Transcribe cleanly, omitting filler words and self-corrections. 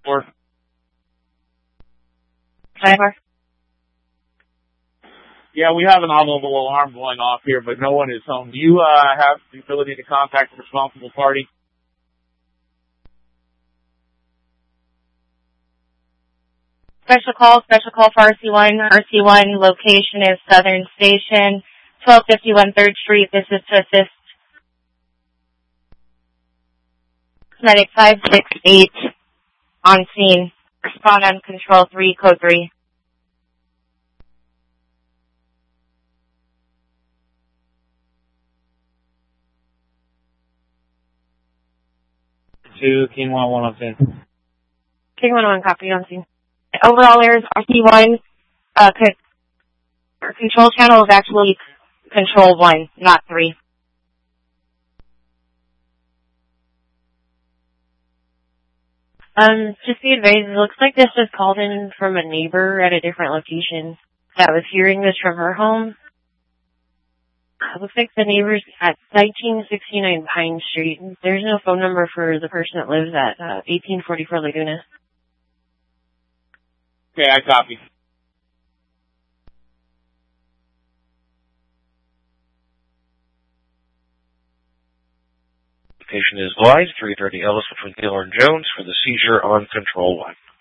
Or Driver. yeah, we have an automobile alarm going off here, but no one is home. Do you have the ability to contact the responsible party? Special call for RC1. RC1 location is Southern Station, 1251 3rd Street. This is to assist Medic 568 on scene. Respond on control 3, code 3. To King 101 on scene. King 101, copy on scene. Overall errors, RC1, control channel is actually control 1, not 3. Just be advised, it looks like this was called in from a neighbor at a different location that was hearing this from her home. It looks like the neighbor's at 1969 Pine Street. There's no phone number for the person that lives at 1844 Laguna. Okay, I copy. Location is Blythe, 330 Ellis between Taylor and Jones for the seizure on Control 1.